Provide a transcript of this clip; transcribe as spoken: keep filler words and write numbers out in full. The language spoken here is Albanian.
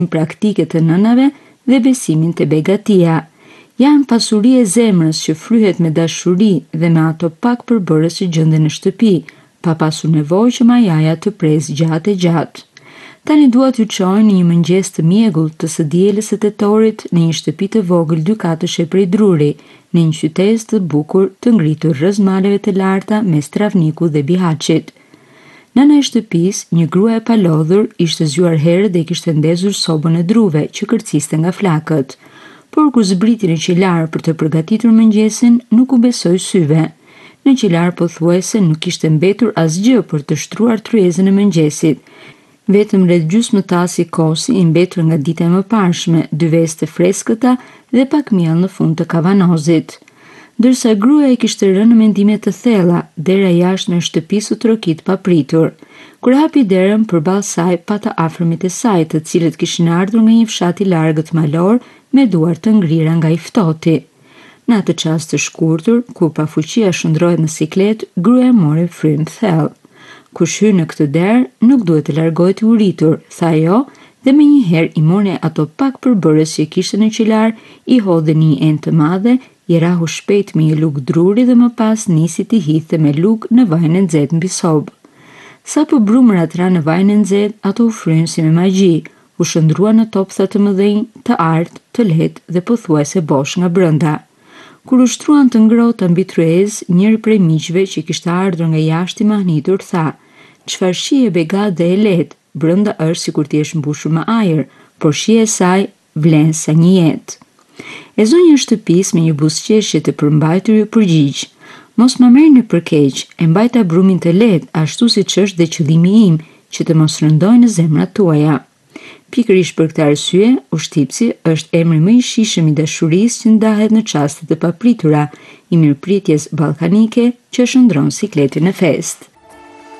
praktike të nënave dhe besimin të begatia. Janë pasuri e zemrës që fryhet me dashuri dhe me ato pak përbërës që gjenden në shtëpi, pa pasur nevojë që majaja të presë gjatë e gjatë. Tani dua t'ju çoj në një mëngjes të mjegull të së dielës së tetorit në një shtëpi të vogël dy katësh e prej Druri, në një qytet të bukur të ngritur rreth maleve të larta mes Travnikut dhe Bihaçit. Nëna e shtëpisë, një grua e palodhur, ishte zgjuar herët dhe i kishte ndezur sobën e druve që kërciste nga flakët. Por kur zbriti në qilar për të përgatitur mëngjesin, nuk u besoi syve. Në qilar pothuajse nuk kishte mbetur asgjë për të shtruar tryezën e mëngjesit. Vetëm rreth gjysmë tasi kosi i mbetur nga dita e mëparshme, dy veste freskëta dhe pak miell në fund të kavanozit. Ndërsa gruaja i kishte rënë në mendime të thella, dera jashtme e shtëpisë u trokit papritur. Kur hapi derën, përballë saj pa të afërmit e saj, të cilët kishin ardhur nga një fshat i largët malor me duar të ngrira nga i ftoti. Në atë çast të shkurtër, kur pa fuqia shndrohet në siklet, gruaja mori frym thellë. Kush hyn në këtë derë, nuk duhet të largohet i uritur, tha ajo, dhe menjëherë i mori ato pak përbërës që kishte në qilar, i hodhi në një enë të madhe, i rahu shpejt me një lugë druri dhe më pas nisi të hidhte me lugë në vajin e nxehtë mbi sobë. Sa po brumërat ra në vajin e nxehtë, ato u fryn si me magji, u shndrua në toptha të mëdhenj, të artë, të lehtë dhe pothuajse bosh nga brenda. Kur u shtruan të ngrohta mbi tryezë, njëri prej miqve që kishte ardhur nga jashtë i mahnitur tha: "Çfarë shije begat dhe e lehtë, brenda është sikur t'i jesh mbushur me ajër, por shija e saj vlen sa një jetë." E zonja e shtëpisë me një buzëqeshje të përmbajtur ju përgjigj: "Mos ma merrni për keq, e mbajta brumin të lehtë ashtu siç është dhe qëllimi im, që të mos rëndojë në zemrat tuaja." Pikërisht për këtë arsye, ushtipsi është emri më i shijshëm i dashurisë që ndahet në çaste të papritura, i mirëpritjes ballkanike që shndron sikletin në fest.